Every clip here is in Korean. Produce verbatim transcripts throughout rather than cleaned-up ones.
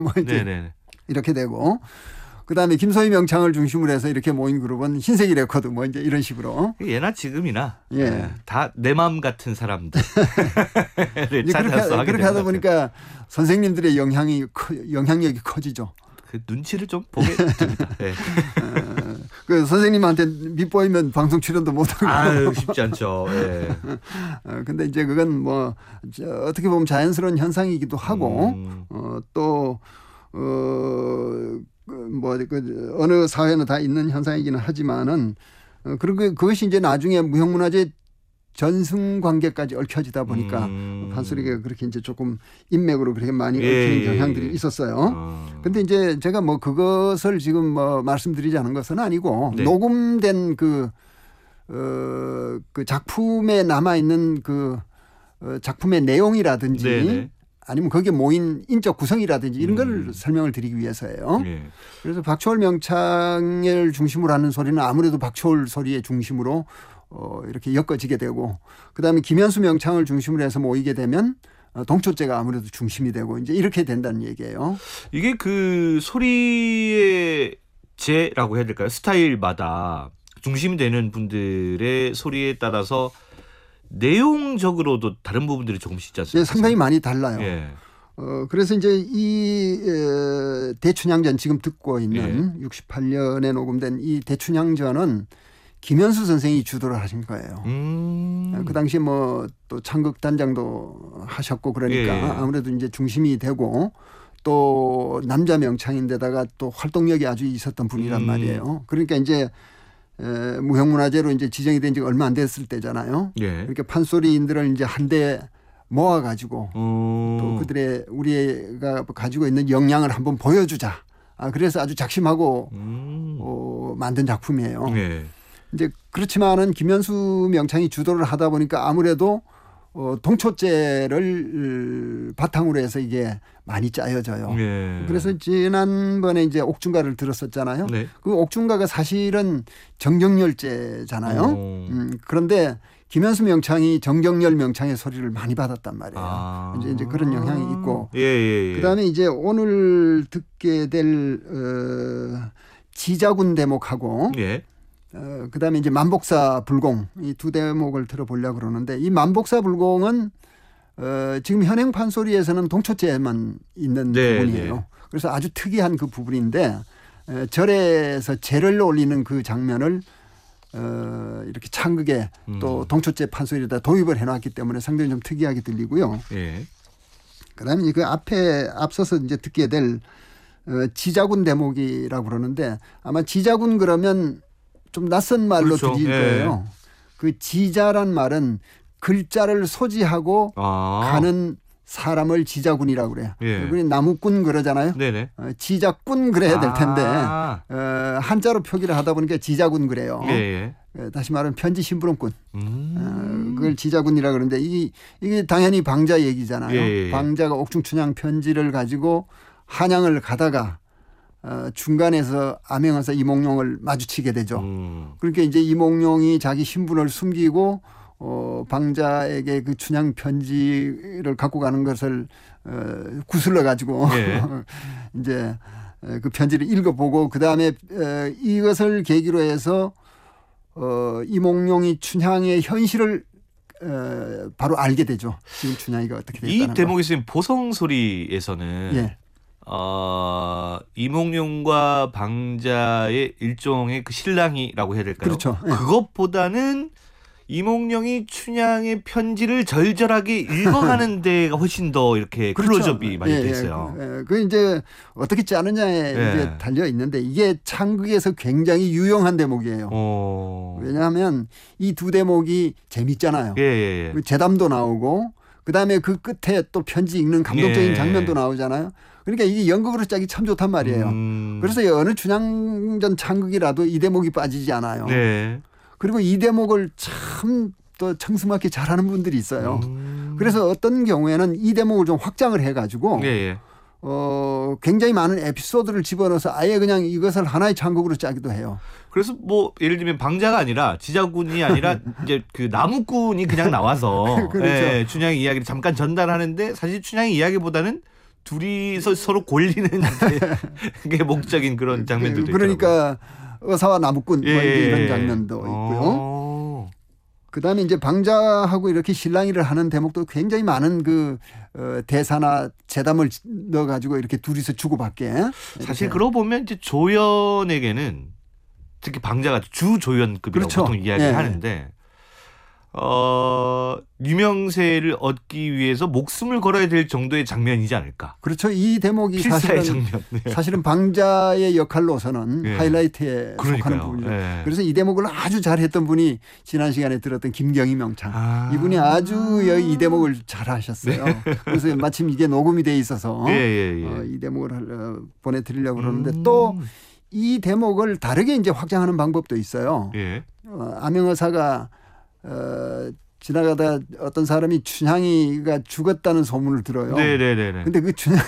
뭐 이제 네네. 이렇게 되고 그다음에 김소희 명창을 중심으로 해서 이렇게 모인 그룹은 흰색이 레코드 뭐 이제 이런 식으로 예나 지금이나 예. 네, 다 내 마음 같은 사람들 이제 그렇게, 하게 그렇게 하다 보니까 선생님들의 영향이 커, 영향력이 커지죠. 그 눈치를 좀 보게 됩니다. 네. 어, 그 선생님한테 밑보이면 방송 출연도 못하고. 아유 쉽지 않죠. 네. 어, 근데 이제 그건 뭐 어떻게 보면 자연스러운 현상이기도 하고 음. 어, 또 어, 뭐 그 어느 사회는 다 있는 현상이기는 하지만은 어, 그리고 그것이 이제 나중에 무형문화재 전승 관계까지 얽혀지다 보니까 음. 판소리가 그렇게 이제 조금 인맥으로 그렇게 많이 예, 얽히는 예, 경향들이 예. 있었어요. 어. 근데 이제 제가 뭐 그것을 지금 뭐 말씀드리자는 것은 아니고 네. 녹음된 그, 어, 그 작품에 남아있는 그 어, 작품의 내용이라든지 네네. 아니면 거기에 모인 인적 구성이라든지 이런 걸 음. 설명을 드리기 위해서예요. 예. 그래서 박초월 명창을 중심으로 하는 소리는 아무래도 박초월 소리의 중심으로 어, 이렇게 엮어지게 되고 그다음에 김현수 명창을 중심으로 해서 모이게 되면 어, 동초제가 아무래도 중심이 되고 이제 이렇게 된다는 얘기예요. 이게 그 소리의 제라고 해야 될까요? 스타일마다 중심이 되는 분들의 소리에 따라서 내용적으로도 다른 부분들이 조금씩 있지 않습니까? 예, 상당히 많이 달라요. 예. 어, 그래서 이제 이 에, 대춘향전 지금 듣고 있는 예. 육십팔 년에 녹음된 이 대춘향전은 김현수 선생이 주도를 하신 거예요. 음. 그 당시에 뭐 또 창극 단장도 하셨고 그러니까 예. 아무래도 이제 중심이 되고 또 남자 명창인데다가 또 활동력이 아주 있었던 분이란 음. 말이에요. 그러니까 이제 에, 무형문화재로 이제 지정이 된 지가 얼마 안 됐을 때잖아요. 예. 그러니까 판소리인들을 이제 한데 모아가지고 음. 또 그들의 우리가 가지고 있는 역량을 한번 보여주자. 아, 그래서 아주 작심하고 음. 어, 만든 작품이에요. 예. 이제 그렇지만은 김현수 명창이 주도를 하다 보니까 아무래도 어, 동초제를 바탕으로 해서 이게 많이 짜여져요. 예. 그래서 지난번에 이제 옥중가를 들었었잖아요. 네. 그 옥중가가 사실은 정경열제잖아요. 오. 음, 그런데 김현수 명창이 정경열 명창의 소리를 많이 받았단 말이에요. 아. 이제, 이제 그런 영향이 있고. 예, 예, 예. 그다음에 이제 오늘 듣게 될 어, 지자군 대목하고 예. 어, 그다음에 이제 만복사 불공 이 두 대목을 들어보려고 그러는데 이 만복사 불공은 어, 지금 현행 판소리에서는 동초제만 있는 네, 부분이에요. 네. 그래서 아주 특이한 그 부분인데 에, 절에서 제를 올리는 그 장면을 어, 이렇게 창극에 음. 또 동초제 판소리에다 도입을 해놨기 때문에 상당히 좀 특이하게 들리고요. 예. 그다음에 그 앞에 앞서서 이제 듣게 될 어, 지자군 대목이라고 그러는데 아마 지자군 그러면 좀 낯선 말로 그렇죠. 들릴 예. 거예요. 그 지자란 말은 글자를 소지하고 아. 가는 사람을 지자군이라고 그래요. 예. 우리 나무꾼 그러잖아요. 네네. 어, 지자꾼 그래야 될 텐데 아. 어, 한자로 표기를 하다 보니까 지자군 그래요. 예, 예. 어, 다시 말하면 편지 심부름꾼. 음. 어, 그걸 지자군이라 그러는데 이게, 이게 당연히 방자 얘기잖아요. 예, 예, 예. 방자가 옥중춘향 편지를 가지고 한양을 가다가 어, 중간에서 암행어사 이몽룡을 마주치게 되죠. 음. 그러니까 이제 이몽룡이 자기 신분을 숨기고 어, 방자에게 그 춘향 편지를 갖고 가는 것을 어, 구슬러 가지고 예. 이제 그 편지를 읽어보고 그 다음에 이것을 계기로 해서 어, 이몽룡이 춘향의 현실을 어, 바로 알게 되죠. 지금 춘향이가 어떻게 됐다는 거. 이 대목에 쓰인 보성 소리에서는 예. 어, 이몽룡과 방자의 일종의 그 신랑이라고 해야 될까요? 그렇죠. 예. 그것보다는 이몽룡이 춘향의 편지를 절절하게 읽어가는 데가 훨씬 더 이렇게 그렇죠. 클로즈업이 많이 예, 됐어요. 예. 예. 그 이제 어떻게 짜느냐에 예. 이제 달려 있는데 이게 창극에서 굉장히 유용한 대목이에요. 어. 왜냐하면 이 두 대목이 재밌잖아요. 예, 예, 예. 재담도 나오고 그다음에 그 끝에 또 편지 읽는 감동적인 예. 장면도 나오잖아요. 그러니까 이게 연극으로 짜기 참 좋단 말이에요. 음. 그래서 어느 춘향전 창극이라도 이 대목이 빠지지 않아요. 네. 그리고 이 대목을 참 또 청스럽게 잘하는 분들이 있어요. 음. 그래서 어떤 경우에는 이 대목을 좀 확장을 해가지고 예, 예. 어, 굉장히 많은 에피소드를 집어넣어서 아예 그냥 이것을 하나의 창극으로 짜기도 해요. 그래서 뭐 예를 들면 방자가 아니라 지자군이 아니라 이제 그 나무꾼이 그냥 나와서 그렇죠. 예, 춘향의 이야기를 잠깐 전달하는데 사실 춘향의 이야기보다는 둘이서 서로 골리는 게 목적인 그런 장면들도 그러니까 있더라고요. 의사와 나무꾼 예. 뭐 이런 장면도 있고요. 어. 그다음에 이제 방자하고 이렇게 실랑이를 하는 대목도 굉장히 많은 그 어, 대사나 재담을 넣어가지고 이렇게 둘이서 주고받게. 사실 그러고 보면 이제 조연에게는 특히 방자가 주 조연급이라고 그렇죠. 보통 이야기를 예. 하는데 어, 유명세를 얻기 위해서 목숨을 걸어야 될 정도의 장면이지 않을까. 그렇죠. 이 대목이 필사의 사실은 장면. 네. 사실은 방자의 역할로서는 예. 하이라이트에 그러니까요. 속하는 부분이죠. 예. 그래서 이 대목을 아주 잘했던 분이 지난 시간에 들었던 김경희 명창. 아. 이분이 아주 이 대목을 잘하셨어요. 그래서 마침 이게 녹음이 돼 있어서 예, 예, 예. 어, 이 대목을 어, 보내드리려고 그러는데 음. 또 이 대목을 다르게 이제 확장하는 방법도 있어요. 예. 어, 암행어사가 어, 지나가다 어떤 사람이 춘향이가 죽었다는 소문을 들어요. 네네네. 근데 그 춘향,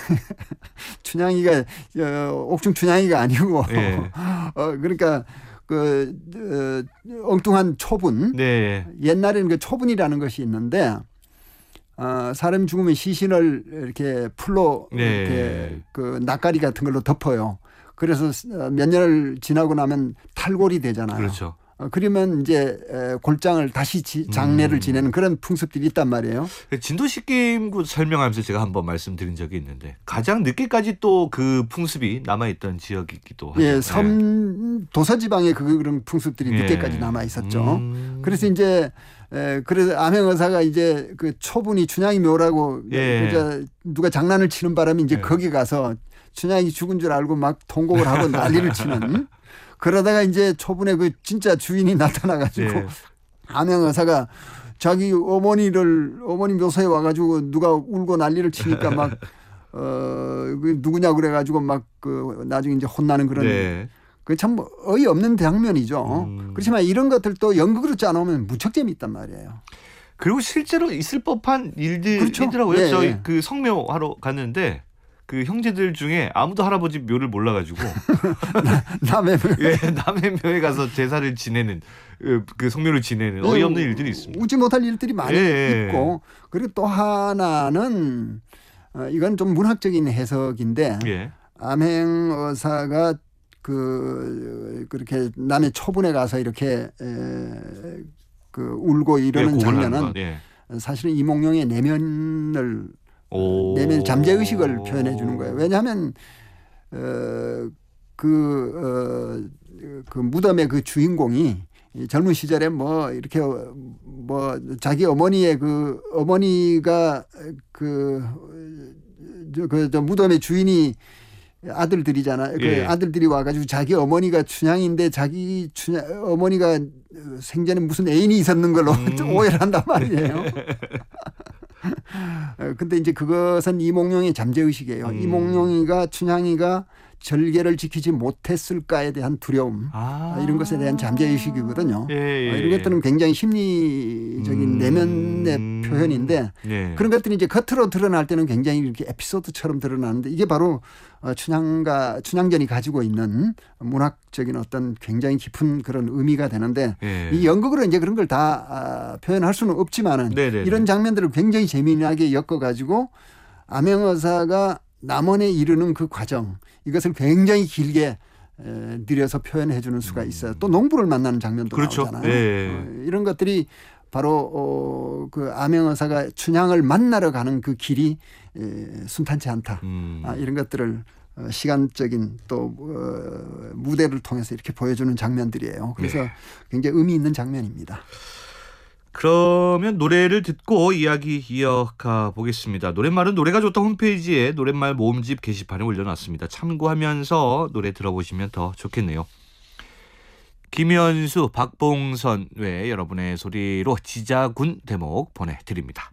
춘향이가 어, 옥중 춘향이가 아니고 예. 어, 그러니까 그 어, 엉뚱한 초분. 네. 옛날에는 그 초분이라는 것이 있는데 어, 사람이 죽으면 시신을 이렇게 풀로 네. 이렇게 그 낯가리 같은 걸로 덮어요. 그래서 몇 년을 지나고 나면 탈골이 되잖아요. 그렇죠. 어, 그러면 이제 에, 골장을 다시 지, 장례를 음. 지내는 그런 풍습들이 있단 말이에요. 진도씨 게임구 설명하면서 제가 한번 말씀드린 적이 있는데 가장 늦게까지 또 그 풍습이 남아있던 지역이기도 하죠. 예, 섬 도서지방에 그 그런 풍습들이 예. 늦게까지 남아 있었죠. 음. 그래서 이제 에, 그래서 암행어사가 이제 그 초분이 춘향이 묘라고 예. 그저 누가 장난을 치는 바람에 이제 예. 거기 가서 춘향이 죽은 줄 알고 막 통곡을 하고 난리를 치는. 그러다가 이제 초분에 그 진짜 주인이 나타나가지고 예. 암행어사가 자기 어머니를 어머니 묘소에 와가지고 누가 울고 난리를 치니까 막 어, 그 누구냐 그래가지고 막 그 나중에 이제 혼나는 그런 네. 그 참 어이없는 장면이죠. 음. 그렇지만 이런 것들도 연극으로 짜놓으면 무척 재미있단 말이에요. 그리고 실제로 있을 법한 그렇죠. 일들이더라고요. 예, 저희 예. 그 성묘하러 갔는데 그 형제들 중에 아무도 할아버지 묘를 몰라가지고 남의 예, 남의 묘에 가서 제사를 지내는 그, 그 성묘를 지내는 어이없는 일들이 있습니다. 웃지 못할 일들이 많이 예. 있고 그리고 또 하나는 어, 이건 좀 문학적인 해석인데 예. 암행어사가 그 그렇게 남의 초분에 가서 이렇게 에, 그 울고 이러는 예, 장면은 것, 예. 사실은 이몽룡의 내면을 오. 내면 잠재 의식을 표현해 주는 거예요. 왜냐하면 어, 그, 어, 그 무덤의 그 주인공이 젊은 시절에 뭐 이렇게 뭐 자기 어머니의 그 어머니가 그, 저, 그, 저 무덤의 주인이 아들들이잖아요. 그 예. 아들들이 와가지고 자기 어머니가 춘향인데 자기 춘향 어머니가 생전에 무슨 애인이 있었는 걸로 음. 오해를 한단 말이에요. 근데 이제 그것은 이몽룡의 잠재의식이에요. 음. 이몽룡이가 춘향이가 절개를 지키지 못했을까에 대한 두려움 아. 이런 것에 대한 잠재의식이거든요. 예, 예, 이런 예. 것들은 굉장히 심리적인 음. 내면의 표현인데 예. 그런 것들이 이제 겉으로 드러날 때는 굉장히 이렇게 에피소드처럼 드러나는데 이게 바로 춘향가 춘향전이 가지고 있는 문학적인 어떤 굉장히 깊은 그런 의미가 되는데 예. 이 연극으로 이제 그런 걸 다 표현할 수는 없지만은 네네네. 이런 장면들을 굉장히 재미나게 엮어가지고 암행어사가 남원에 이르는 그 과정 이것을 굉장히 길게 에, 늘려서 표현해 주는 수가 있어요. 또 농부를 만나는 장면도 그렇죠. 나오잖아요. 예. 어, 이런 것들이 바로 어, 그 암행어사가 춘향을 만나러 가는 그 길이 에, 순탄치 않다. 음. 아, 이런 것들을 어, 시간적인 또 어, 무대를 통해서 이렇게 보여주는 장면들이에요. 그래서 네. 굉장히 의미 있는 장면입니다. 그러면 노래를 듣고 이야기 이어가 보겠습니다. 노랫말은 노래가 좋다 홈페이지에 노랫말 모음집 게시판에 올려놨습니다. 참고하면서 노래 들어보시면 더 좋겠네요. 김현수, 박봉선 외 여러분의 소리로 지자군 대목 보내드립니다.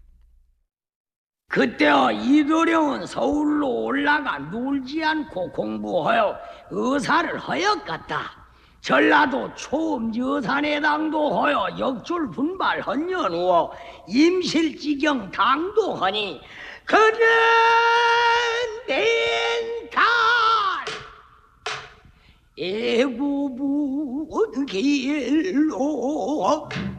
그때와 이도령은 서울로 올라가 놀지 않고 공부하여 의사를 허였갔다. 전라도 초음여산의 당도하여 역줄 분발헌년 후어 임실지경 당도하니 그는 낸탈 애구분 길로